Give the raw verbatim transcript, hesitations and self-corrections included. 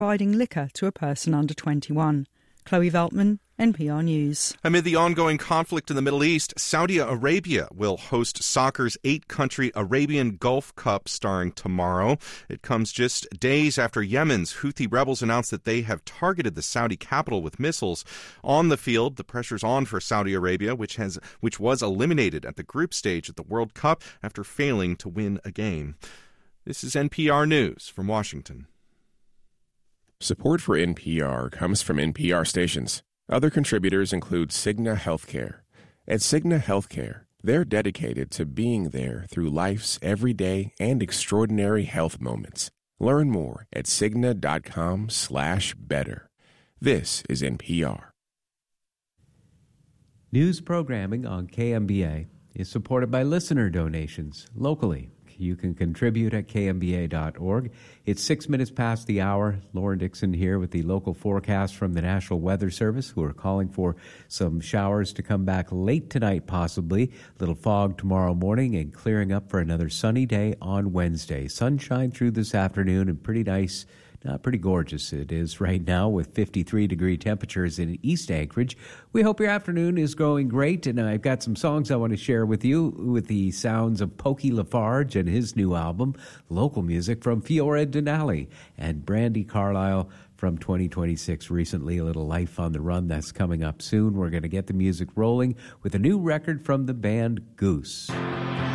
providing liquor to a person under twenty-one. Chloe Veltman, N P R News. Amid the ongoing conflict in the Middle East, Saudi Arabia will host soccer's eight-country Arabian Gulf Cup starting tomorrow. It comes just days after Yemen's Houthi rebels announced that they have targeted the Saudi capital with missiles. On the field, the pressure's on for Saudi Arabia, which has which was eliminated at the group stage at the World Cup after failing to win a game. This is N P R News from Washington. Support for N P R comes from N P R stations. Other contributors include Cigna Healthcare. At Cigna Healthcare, they're dedicated to being there through life's everyday and extraordinary health moments. Learn more at Cigna.com slash better. This is N P R. News programming on K M B A is supported by listener donations locally. You can contribute at K M B A dot org. It's six minutes past the hour. Lauren Dixon here with the local forecast from the National Weather Service, who are calling for some showers to come back late tonight, possibly. Little fog tomorrow morning and clearing up for another sunny day on Wednesday. Sunshine through this afternoon and pretty nice. Not pretty gorgeous it is right now with fifty-three degree temperatures in East Anchorage. We hope your afternoon is going great, and I've got some songs I want to share with you with the sounds of Pokey Lafarge and his new album, local music from Fiora Denali and Brandi Carlile from twenty twenty-six recently, a little Life on the Run that's coming up soon. We're going to get the music rolling with a new record from the band Goose.